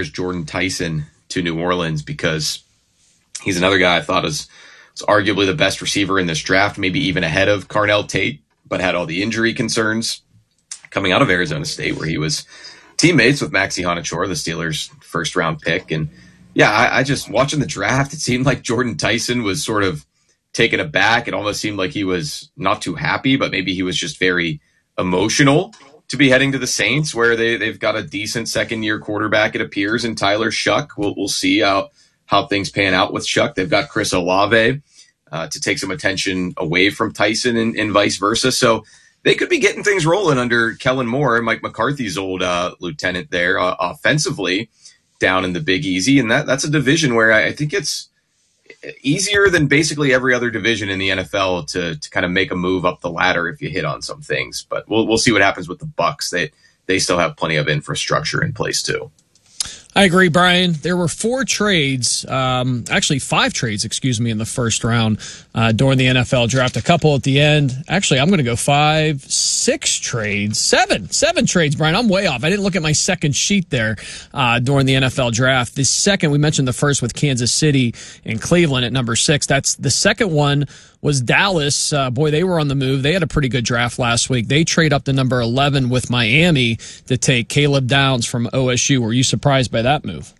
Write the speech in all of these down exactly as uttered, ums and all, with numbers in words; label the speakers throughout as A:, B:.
A: Bears Jordan Tyson to New Orleans because he's another guy I thought was, was arguably the best receiver in this draft, maybe even ahead of Carnell Tate, but had all the injury concerns coming out of Arizona State, where he was teammates with Maxi Honachor, the Steelers' first-round pick. And, yeah, I, I just, watching the draft, it seemed like Jordan Tyson was sort of taken aback. It almost seemed like he was not too happy, but maybe he was just very emotional to be heading to the Saints, where they, they've got a decent second-year quarterback, it appears, in Tyler Shuck. We'll, we'll see how, how things pan out with Shuck. They've got Chris Olave uh, to take some attention away from Tyson and, and vice versa. So they could be getting things rolling under Kellen Moore, Mike McCarthy's old uh, lieutenant there, uh, offensively down in the Big Easy. And that that's a division where I, I think it's easier than basically every other division in the N F L to to kind of make a move up the ladder if you hit on some things. But we'll we'll see what happens with the Bucs. They they still have plenty of infrastructure in place too.
B: I agree, Brian. There were four trades, um, actually five trades, excuse me, in the first round uh, during the N F L draft. A couple at the end. Actually, I'm going to go five, six trades, seven, seven trades, Brian. I'm way off. I didn't look at my second sheet there uh, during the N F L draft. The second, we mentioned the first with Kansas City and Cleveland at number six. That's the second one was Dallas. Uh, boy, they were on the move. They had a pretty good draft last week. They trade up to number eleven with Miami to take Caleb Downs from O S U. Were you surprised by that move?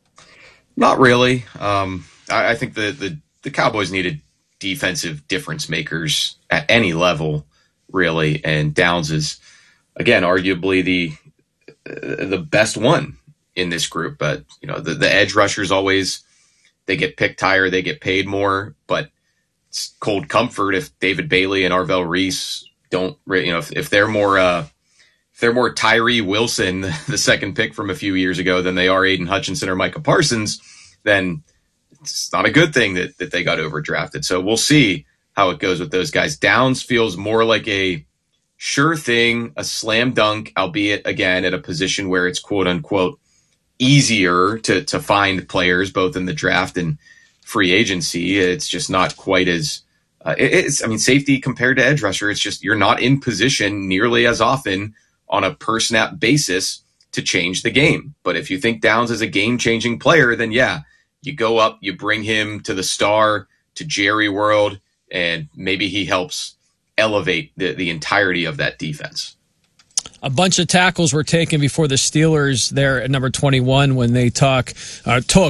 A: Not really. Um, I, I think the, the, the Cowboys needed defensive difference makers at any level, really. And Downs is, again, arguably the uh, the best one in this group. But, you know, the, the edge rushers always, they get picked higher, they get paid more, but it's cold comfort if David Bailey and Arvell Reese don't, you know, if, if they're more, uh, if they're more Tyree Wilson, the second pick from a few years ago, than they are Aiden Hutchinson or Micah Parsons, then it's not a good thing that, that they got overdrafted. So we'll see how it goes with those guys. Downs feels more like a sure thing, a slam dunk, albeit again at a position where it's quote unquote easier to, to find players both in the draft and free agency. It's just not quite as uh, it, it's I mean safety compared to edge rusher, it's just you're not in position nearly as often on a per snap basis to change the game. But if you think Downs is a game changing player, then yeah, you go up, you bring him to the star, to Jerry World, and maybe he helps elevate the, the entirety of that defense.
B: A bunch of tackles were taken before the Steelers there at number twenty-one when they talk, uh, took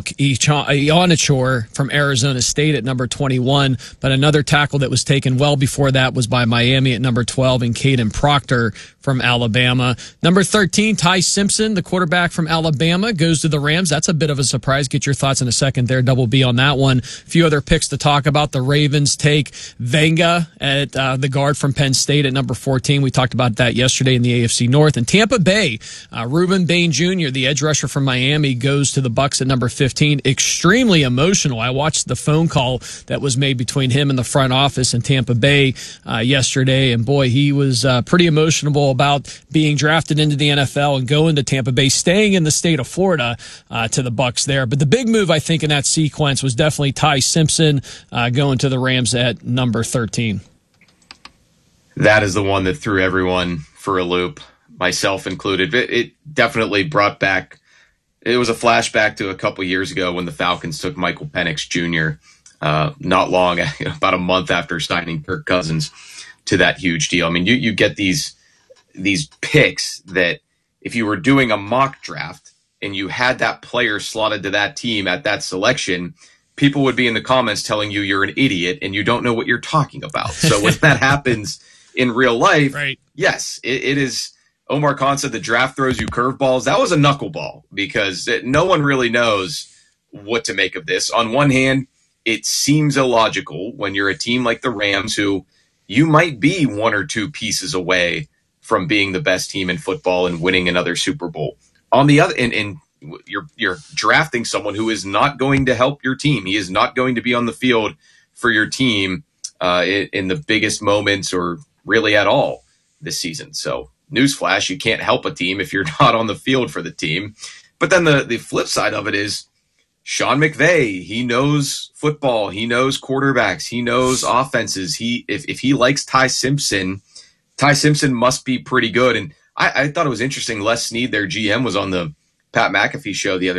B: Honachor from Arizona State at number twenty-one. But another tackle that was taken well before that was by Miami at number twelve and Caden Proctor from Alabama. Number thirteen, Ty Simpson, the quarterback from Alabama, goes to the Rams. That's a bit of a surprise. Get your thoughts in a second there. Double B on that one. A few other picks to talk about. The Ravens take Venga at uh, the guard from Penn State at number fourteen. We talked about that yesterday in the A F C North. And Tampa Bay, uh, Ruben Bain Junior, the edge rusher from Miami, goes to the Bucs at number fifteen. Extremely emotional. I watched the phone call that was made between him and the front office in Tampa Bay uh, yesterday, and boy, he was uh, pretty emotional about being drafted into the N F L and going to Tampa Bay, staying in the state of Florida uh, to the Bucs there. But the big move, I think, in that sequence was definitely Ty Simpson uh, going to the Rams at number thirteen.
A: That is the one that threw everyone for a loop, myself included. It, it definitely brought back, it was a flashback to a couple years ago when the Falcons took Michael Penix Junior Uh, not long, about a month after signing Kirk Cousins to that huge deal. I mean, you, you get these these picks that if you were doing a mock draft and you had that player slotted to that team at that selection, people would be in the comments telling you you're an idiot and you don't know what you're talking about. So when that happens in real life,
B: right.
A: yes, it, it is. Omar Khan said the draft throws you curveballs. That was a knuckleball because it, no one really knows what to make of this. On one hand, it seems illogical when you're a team like the Rams, who you might be one or two pieces away from being the best team in football and winning another Super Bowl. On the other, and, and you're you're drafting someone who is not going to help your team. He is not going to be on the field for your team uh, in, in the biggest moments or really at all this season. So, newsflash, you can't help a team if you're not on the field for the team. But then the, the flip side of it is Sean McVay. He knows football. He knows quarterbacks. He knows offenses. He if, if he likes Ty Simpson, Ty Simpson must be pretty good. And I, I thought it was interesting. Les Snead, their G M, was on the Pat McAfee show the other